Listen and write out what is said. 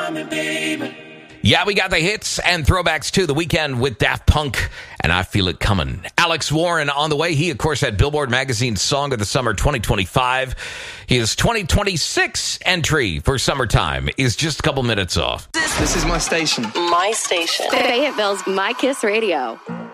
Yeah, we got the hits and throwbacks to the weekend with Daft Punk, and I Feel It Coming. Alex Warren on the way. He, of course, had Billboard Magazine's Song of the Summer 2025. His 2026 entry for Summertime is just a couple minutes off. This is my station. My station. Fayetteville's My Kiss Radio.